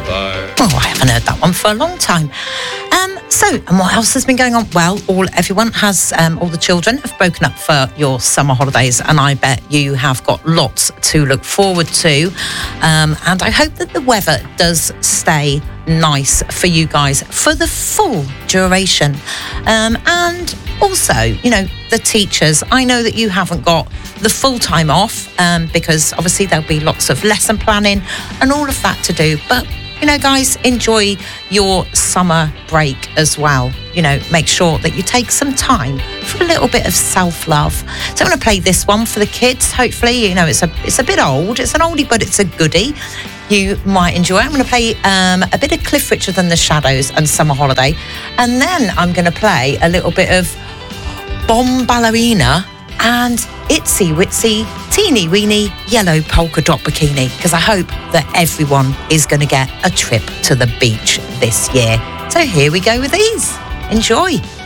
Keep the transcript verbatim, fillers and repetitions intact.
Bye. Oh, I haven't heard that one for a long time. Um, so, and what else has been going on? Well, all everyone has, um, all the children have broken up for your summer holidays, and I bet you have got lots to look forward to. Um, and I hope that the weather does stay nice for you guys for the full duration. Um, and also, you know, the teachers, I know that you haven't got the full time off um, because obviously there'll be lots of lesson planning and all of that to do. But, you know, guys, enjoy your summer break as well. You know, make sure that you take some time for a little bit of self-love. So I'm going to play this one for the kids. Hopefully, you know, it's a it's a bit old. It's an oldie, but it's a goodie. You might enjoy it. I'm going to play um, a bit of Cliff Richard and the Shadows and Summer Holiday. And then I'm going to play a little bit of Bomb Ballerina and Itsy Witsy Teeny Weeny Yellow Polka Dot Bikini, because I hope that everyone is going to get a trip to the beach this year. So here we go with these. Enjoy.